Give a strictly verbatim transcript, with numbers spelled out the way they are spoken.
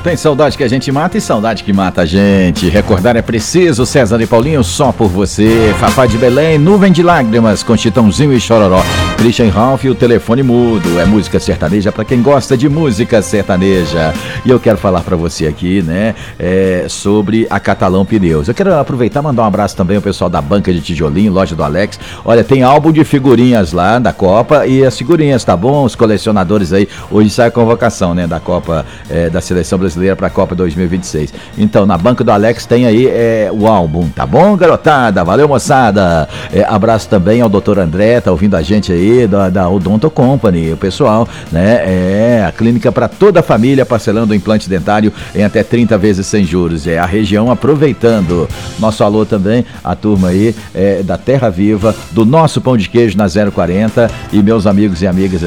Tem saudade que a gente mata e saudade que mata a gente. Recordar é preciso, César e Paulinho, só por você. Fafá de Belém, Nuvem de Lágrimas, com Chitãozinho e Chororó. Christian Ralph e o Telefone Mudo. É música sertaneja pra quem gosta de música sertaneja. E eu quero falar pra você aqui, né, é, sobre a Catalão Pneus. Eu quero aproveitar e mandar um abraço também ao pessoal da Banca de Tijolinho, loja do Alex. Olha, tem álbum de figurinhas lá da Copa e as figurinhas, tá bom? Os colecionadores aí, hoje sai a convocação, né, da Copa, é, da Seleção Brasileira pra Copa dois mil e vinte e seis. Então, na Banca do Alex tem aí é, o álbum, tá bom, garotada? Valeu, moçada! É, abraço também ao doutor André, tá ouvindo a gente aí, da, da Odonto Company, o pessoal, né? É a clínica para toda a família, parcelando o implante dentário em até trinta vezes sem juros. É a região aproveitando. Nosso alô também, a turma aí é, da Terra Viva, do nosso pão de queijo na zero quarenta e meus amigos e amigas